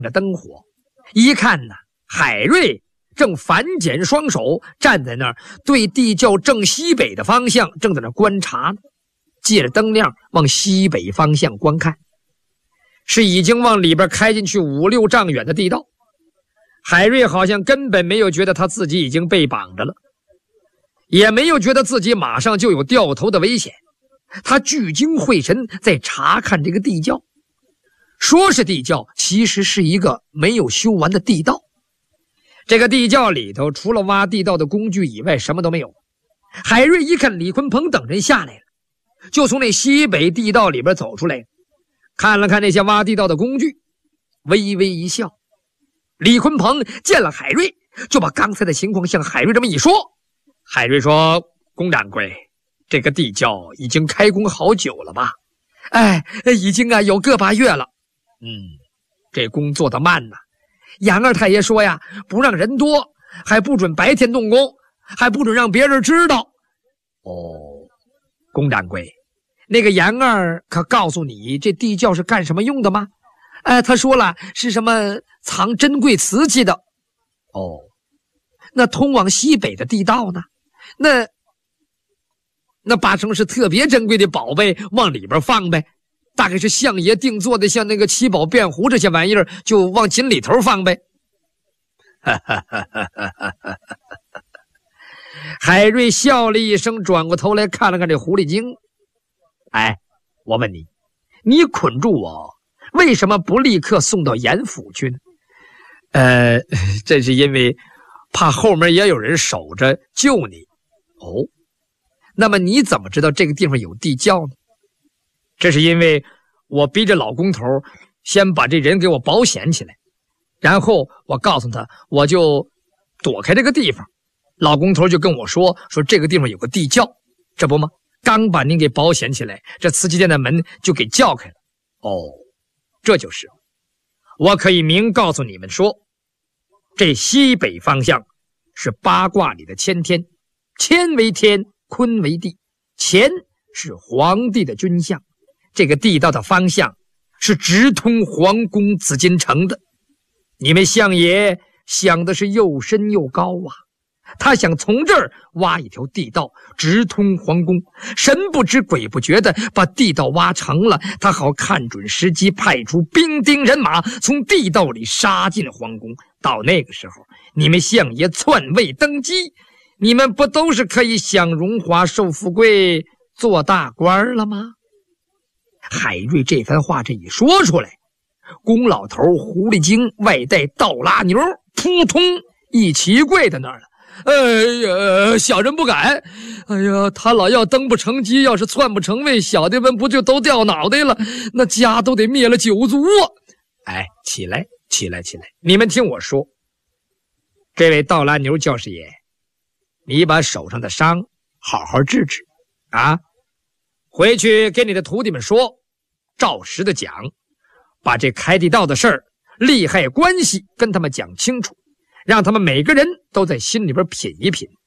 着灯火，一看呢，海瑞正反剪双手站在那儿，对地窖正西北的方向正在那观察呢，借着灯亮往西北方向观看，是已经往里边开进去5、6丈远的地道。海瑞好像根本没有觉得他自己已经被绑着了，也没有觉得自己马上就有掉头的危险。他聚精会神在查看这个地窖，说是地窖，其实是一个没有修完的地道。这个地窖里头除了挖地道的工具以外什么都没有。海瑞一看李鲲鹏等人下来了，就从那西北地道里边走出来，看了看那些挖地道的工具，微微一笑。李鲲鹏见了海瑞，就把刚才的情况向海瑞这么一说。海瑞说：“龚掌柜，这个地窖已经开工好久了吧？”“哎，已经有个把月了。”“这工作的慢呐。杨二太爷说呀，不让人多，还不准白天动工，还不准让别人知道。”“哦，龚掌柜，那个杨二可告诉你这地窖是干什么用的吗？”“他说了，是什么藏珍贵瓷器的。”“哦，那通往西北的地道呢？那八成是特别珍贵的宝贝往里边放呗，大概是相爷定做的，像那个七宝变壶这些玩意儿，就往井里头放呗。”海瑞笑了一声，转过头来看了看这狐狸精。“哎，我问你，你捆住我，为什么不立刻送到严府去呢？”“这是因为怕后面也有人守着救你。”“哦，那么你怎么知道这个地方有地窖呢？”“这是因为我逼着老工头先把这人给我保险起来，然后我告诉他我就躲开这个地方，老工头就跟我说这个地方有个地窖，这不吗？刚把您给保险起来，这瓷器店的门就给叫开了。”“哦，这就是。我可以明告诉你们说，这西北方向是八卦里的乾天，乾为天，坤为地，乾是皇帝的军相，这个地道的方向是直通皇宫紫禁城的。你们相爷想的是又深又高啊，他想从这儿挖一条地道直通皇宫，神不知鬼不觉的把地道挖成了，他好看准时机派出兵丁人马从地道里杀进皇宫。到那个时候，你们相爷篡位登基，你们不都是可以享荣华受富贵做大官了吗？”海瑞这番话这一说出来，龚老头、狐狸精外带倒拉牛扑通一起跪在那儿了。“哎呀，小人不敢！哎呀，他老要登不成基，要是篡不成位，小的们不就都掉脑袋了？那家都得灭了9族啊！”“哎，起来，起来，起来！你们听我说，这位倒拉牛教师爷，你把手上的伤好好治治啊！回去给你的徒弟们说，照实的讲，把这开地道的事儿、利害关系跟他们讲清楚，让他们每个人都在心里边品一品。